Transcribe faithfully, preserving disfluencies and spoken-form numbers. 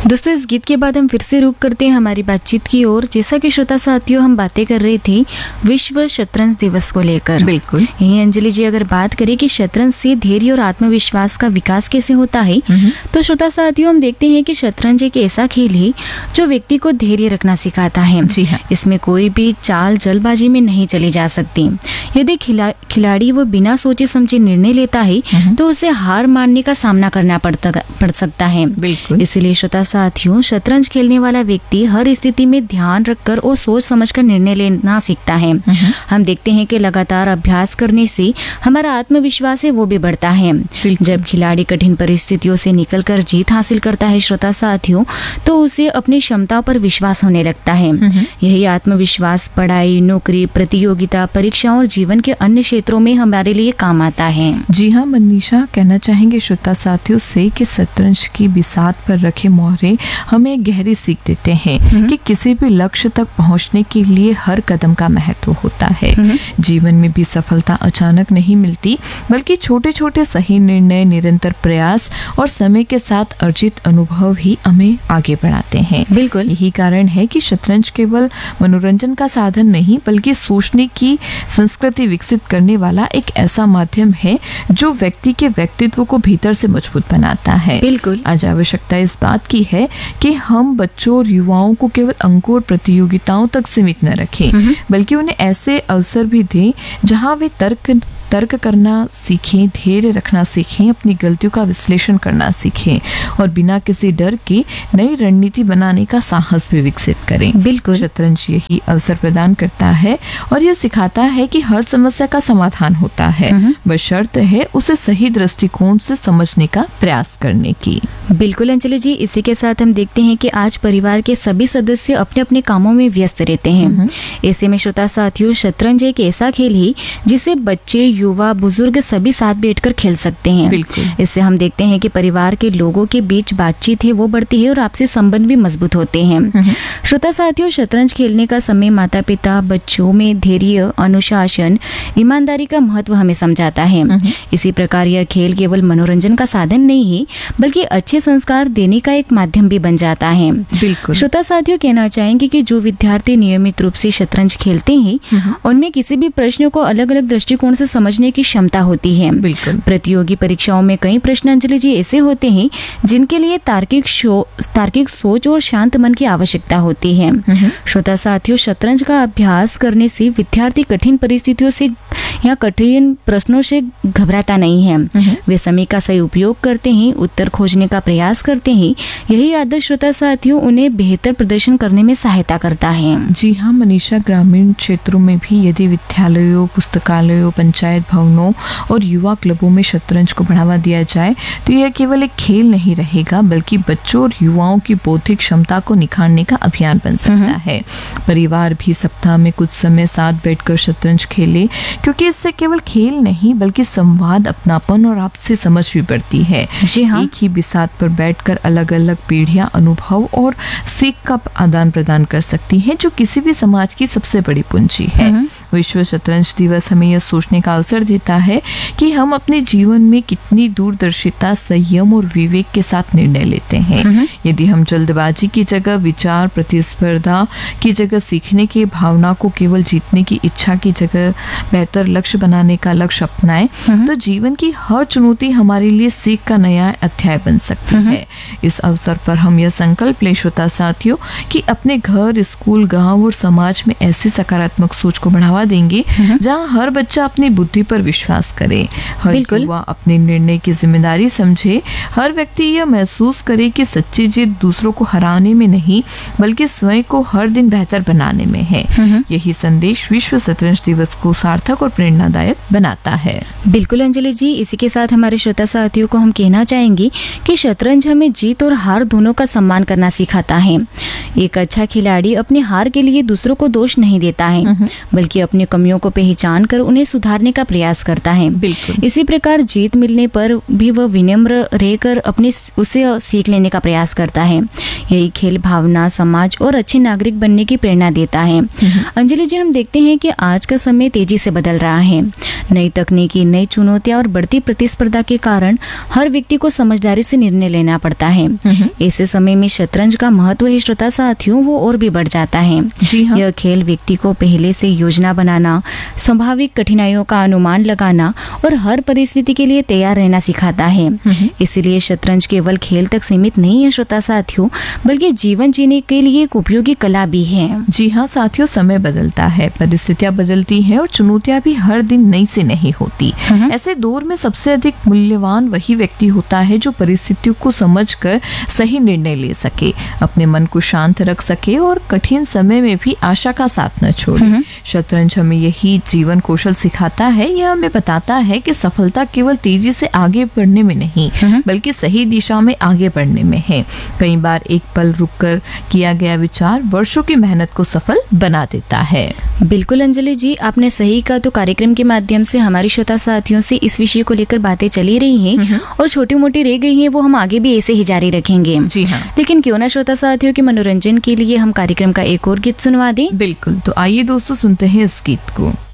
दोस्तों, इस गीत के बाद हम फिर से रुक करते हैं हमारी बातचीत की ओर। जैसा कि श्रोता साथियों, हम बातें कर रहे थे विश्व शतरंज दिवस को लेकर। बिल्कुल। यही अंजलि जी, अगर बात करें कि शतरंज से धैर्य और आत्मविश्वास का विकास कैसे होता है, तो श्रोता साथियों, हम देखते हैं कि शतरंज एक ऐसा खेल है जो व्यक्ति को धैर्य रखना सिखाता है। जी हाँ। इसमें कोई भी चाल जल्दबाजी में नहीं चली जा सकती। यदि खिला, खिलाड़ी वो बिना सोचे समझे निर्णय लेता है तो उसे हार मानने का सामना करना पड़ता पड़ सकता है। बिल्कुल। इसलिए श्रोता साथियों, शतरंज खेलने वाला व्यक्ति हर स्थिति में ध्यान रखकर और सोच समझकर निर्णय लेना सीखता है। हम देखते हैं कि लगातार अभ्यास करने से हमारा आत्मविश्वास है वो भी बढ़ता है। जब खिलाड़ी कठिन परिस्थितियों से निकलकर जीत हासिल करता है श्रोता साथियों, तो उसे अपनी क्षमताओं पर विश्वास होने लगता है। यही आत्मविश्वास पढ़ाई, नौकरी, प्रतियोगिता, परीक्षाओं और जीवन के अन्य क्षेत्रों में हमारे लिए काम आता है। जी हाँ मनीषा, कहना चाहेंगे श्रोता साथियों से कि शतरंज की बिसात पर रखे मोहरे हमें गहरी सीख देते हैं कि किसी भी लक्ष्य तक पहुंचने के लिए हर कदम का महत्व होता है। जीवन में भी सफलता अचानक नहीं मिलती, बल्कि छोटे छोटे सही निर्णय, निरंतर प्रयास और समय के साथ अर्जित अनुभव ही हमें आगे बढ़ाते हैं। बिल्कुल। यही कारण है कि शतरंज केवल मनोरंजन का साधन नहीं, बल्कि सोचने की संस्कृति विकसित करने वाला एक ऐसा माध्यम है जो व्यक्ति के व्यक्तित्व को भीतर से मजबूत बनाता है। बिल्कुल। आज आवश्यकता इस बात की है कि हम बच्चों और युवाओं को केवल अंकों और प्रतियोगिताओं तक सीमित न रखें, बल्कि उन्हें ऐसे अवसर भी दें जहां वे तर्क तर्क करना सीखें, धैर्य रखना सीखें, अपनी गलतियों का विश्लेषण करना सीखें और बिना किसी डर के नई रणनीति बनाने का साहस भी विकसित करें। बिल्कुल। शतरंज यही अवसर प्रदान करता है और यह सिखाता है कि हर समस्या का समाधान होता है, बशर्ते है उसे सही दृष्टिकोण से समझने का प्रयास करने की। बिल्कुल अंजलि जी, इसी के साथ हम देखते हैं कि आज परिवार के सभी सदस्य अपने अपने कामों में व्यस्त रहते हैं। ऐसे में श्रोता साथियों, शतरंज एक ऐसा खेल है जिसे बच्चे, युवा, बुजुर्ग सभी साथ बैठकर खेल सकते हैं। बिल्कुल। इससे हम देखते हैं कि परिवार के लोगों के बीच बातचीत है वो बढ़ती है और आपसी संबंध भी मजबूत होते हैं। श्रोता साथियों, शतरंज खेलने का समय माता पिता बच्चों में धैर्य, अनुशासन, ईमानदारी का महत्व हमें समझाता है। इसी प्रकार यह खेल केवल मनोरंजन का साधन नहीं है, बल्कि अच्छे संस्कार देने का एक माध्यम भी बन जाता है। बिल्कुल। श्रोता साथियों, कहना चाहेंगे कि जो विद्यार्थी नियमित रूप से शतरंज खेलते हैं उनमें किसी भी प्रश्न को अलग अलग दृष्टिकोण से समझने की क्षमता होती है। बिल्कुल। प्रतियोगी परीक्षाओं में कई प्रश्न अंजलि जी ऐसे होते हैं जिनके लिए तार्किक तार्किक सोच और शांत मन की आवश्यकता होती है। श्रोता साथियों, शतरंज का अभ्यास करने से विद्यार्थी कठिन परिस्थितियों से या कठिन प्रश्नों से घबराता नहीं है। वे समय का सही उपयोग करते हैं, उत्तर खोजने का प्रयास करते हैं। यही आदत श्रोता साथियों उन्हें बेहतर प्रदर्शन करने में सहायता करता है। जी हाँ मनीषा, ग्रामीण क्षेत्रों में भी यदि विद्यालयों, पुस्तकालयों, पंचायत भवनों और युवा क्लबों में शतरंज को बढ़ावा दिया जाए तो यह केवल एक खेल नहीं रहेगा, बल्कि बच्चों और युवाओं की बौद्धिक क्षमता को निखारने का अभियान बन सकता है। परिवार भी सप्ताह में कुछ समय साथ बैठकर शतरंज खेले, क्योंकि इससे केवल खेल नहीं बल्कि संवाद, अपनापन और आपसी समझ भी बढ़ती है। जी हाँ। एक ही बिसात पर बैठकर अलग अलग पीढ़ियां अनुभव और सीख का आदान प्रदान कर सकती हैं, जो किसी भी समाज की सबसे बड़ी पूंजी है। विश्व शतरंज दिवस हमें यह सोचने का अवसर देता है कि हम अपने जीवन में कितनी दूरदर्शिता, संयम और विवेक के साथ निर्णय लेते हैं। यदि हम जल्दबाजी की जगह विचार, प्रतिस्पर्धा की जगह सीखने की भावना को, केवल जीतने की इच्छा की जगह बेहतर लक्ष्य बनाने का लक्ष्य अपनाएं, तो जीवन की हर चुनौती हमारे लिए सीख का नया अध्याय बन सकती है। इस अवसर पर हम यह संकल्प ले श्रोता साथियों कि अपने घर, स्कूल, गांव और समाज में ऐसी सकारात्मक सोच को बढ़ावा देंगे जहां हर बच्चा अपनी बुद्धि पर विश्वास करे, हर युवा अपने निर्णय की जिम्मेदारी समझे, हर व्यक्ति यह महसूस करे कि सच्ची जीत दूसरों को हराने में नहीं बल्कि स्वयं को हर दिन बेहतर बनाने में है। यही संदेश विश्व शतरंज दिवस को सार्थक और प्रेरणादायक बनाता है। बिल्कुल अंजलि जी, इसी के साथ हमारे श्रोता साथियों को हम कहना चाहेंगे कि शतरंज हमें जीत और हार दोनों का सम्मान करना सिखाता है। एक अच्छा खिलाड़ी अपनी हार के लिए दूसरों को दोष नहीं देता है, बल्कि अपनी कमियों को पहचान कर उन्हें सुधारने का प्रयास करता है। बिल्कुल। इसी प्रकार जीत मिलने पर भी वह विनम्र रहकर अपनी उसे सीख लेने का प्रयास करता है। यही खेल भावना, समाज और अच्छे नागरिक बनने की प्रेरणा देता है। अंजलि जी, हम देखते हैं कि आज का समय तेजी से बदल रहा है। नई तकनीकी, नई चुनौतियां और बढ़ती प्रतिस्पर्धा के कारण हर व्यक्ति को समझदारी से निर्णय लेना पड़ता है। ऐसे समय में शतरंज का महत्व है श्रोता साथियों वो और भी बढ़ जाता है। जी हाँ। यह खेल व्यक्ति को पहले से योजना बनाना, संभावित कठिनाइयों का अनुमान लगाना और हर परिस्थिति के लिए तैयार रहना सिखाता है। इसीलिए शतरंज केवल खेल तक सीमित नहीं है श्रोता साथियों, बल्कि जीवन जीने के लिए एक उपयोगी कला भी है। जी हाँ साथियों, समय बदलता है, परिस्थितियां बदलती हैं और चुनौतियां भी हर दिन नई से नहीं होती। ऐसे दौर में सबसे अधिक मूल्यवान वही व्यक्ति होता है जो परिस्थितियों को समझकर सही निर्णय ले सके, अपने मन को शांत रख सके और कठिन समय में भी आशा का साथ न छोड़े। शतरंज हमें यही जीवन कौशल सिखाता है। यह हमें बताता है कि सफलता केवल तेजी से आगे बढ़ने में नहीं, बल्कि सही दिशा में आगे बढ़ने में है। कई बार एक पल रुककर किया गया विचार वर्षों की मेहनत को सफल बना देता है। बिल्कुल अंजलि जी, आपने सही कहा। तो कार्यक्रम के माध्यम से हमारी श्रोता साथियों से इस विषय को लेकर बातें चली रही हैं और छोटी मोटी रह गई हैं, वो हम आगे भी ऐसे ही जारी रखेंगे। जी हाँ। लेकिन क्यों ना श्रोता साथियों के मनोरंजन के लिए हम कार्यक्रम का एक और गीत सुनवा दें। बिल्कुल, तो आइए दोस्तों सुनते हैं इस गीत को।